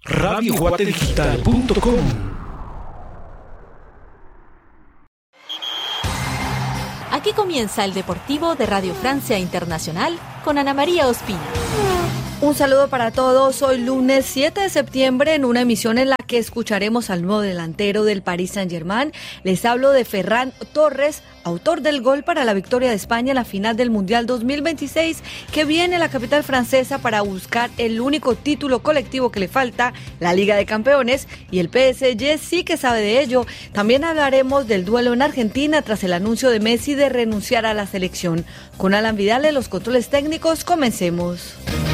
radioguatedigital.com. Aquí comienza el Deportivo de Radio Francia Internacional con Ana María Ospina. Un saludo para todos. Hoy lunes 7 de septiembre en una emisión en la que escucharemos al nuevo delantero del Paris Saint-Germain. Les hablo de Ferran Torres, autor del gol para la victoria de España en la final del Mundial 2026, que viene a la capital francesa para buscar el único título colectivo que le falta, la Liga de Campeones, y el PSG sí que sabe de ello. También hablaremos del duelo en Argentina tras el anuncio de Messi de renunciar a la selección. Con Alan Vidal en los controles técnicos, comencemos.